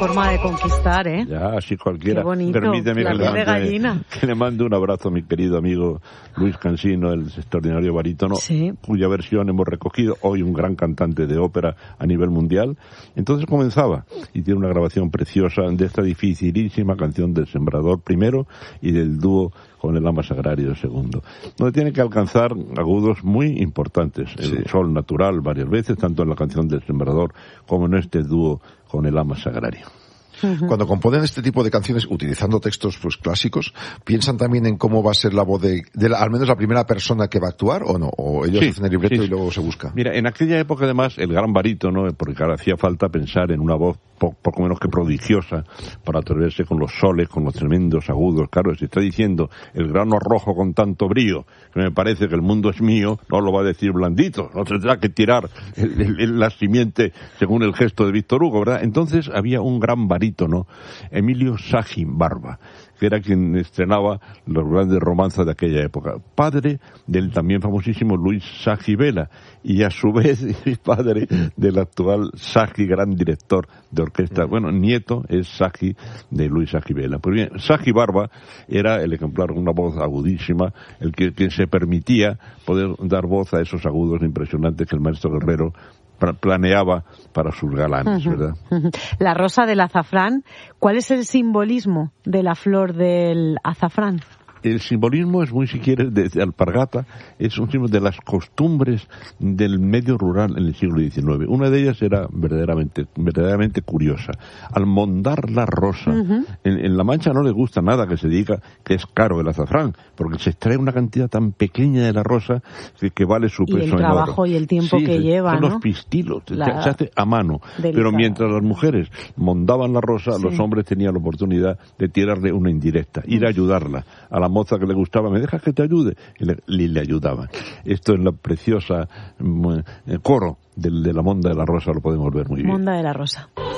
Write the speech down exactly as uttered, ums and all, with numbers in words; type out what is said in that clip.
forma de conquistar, ¿eh? Ya, así cualquiera. Qué bonito, Permíteme la que le, piel de mande, gallina. que le mande un abrazo a mi querido amigo Luis Cansino, el extraordinario barítono, sí. cuya versión hemos recogido, hoy un gran cantante de ópera a nivel mundial. Entonces comenzaba, y tiene una grabación preciosa de esta dificilísima canción del Sembrador primero y del dúo con el Ama Sagrario segundo, donde tiene que alcanzar agudos muy importantes, el sí. sol natural varias veces, tanto en la canción del Sembrador como en este dúo con el Ama Sagrario. Cuando componen este tipo de canciones utilizando textos pues clásicos, ¿piensan también en cómo va a ser la voz de, de la, al menos la primera persona que va a actuar o no? ¿O ellos sí, hacen el libreto sí, y luego se busca? Mira, en aquella época además el gran barítono, porque claro, hacía falta pensar en una voz po, poco menos que prodigiosa para atreverse con los soles, con los tremendos agudos. Claro, si está diciendo el grano rojo con tanto brío, que me parece que el mundo es mío, no lo va a decir blandito, no tendrá que tirar el, el, el, la simiente según el gesto de Víctor Hugo, ¿verdad? Entonces había un gran barítono, ¿no? Emilio Sagi Barba, que era quien estrenaba los grandes romanzas de aquella época, padre del también famosísimo Luis Sagi Vela, y a su vez padre del actual Sagi, gran director de orquesta. Bueno, nieto es Sagi de Luis Sagi Vela. Pues bien, Sagi Barba era el ejemplar con una voz agudísima, el que, que se permitía poder dar voz a esos agudos impresionantes que el maestro Guerrero planeaba para sus galanes, ¿verdad? La rosa del azafrán, ¿cuál es el simbolismo de la flor del azafrán? El simbolismo es muy, si quieres, de, de alpargata, es un símbolo de las costumbres del medio rural en el siglo diecinueve. Una de ellas era verdaderamente, verdaderamente curiosa. Al mondar la rosa, uh-huh. en, en La Mancha no les gusta nada que se diga que es caro el azafrán, porque se extrae una cantidad tan pequeña de la rosa que, que vale su peso en oro. Y el trabajo y el tiempo sí, que sí, lleva, son ¿no? los pistilos, la... se hace a mano. Delicado. Pero mientras las mujeres mondaban la rosa, sí. los hombres tenían la oportunidad de tirarle una indirecta, ir a ayudarla a la moza que le gustaba, ¿me dejas que te ayude? Y le, le, le ayudaban. Esto en la preciosa um, coro de, de la Monda de la Rosa lo podemos ver muy bien. Monda de la Rosa.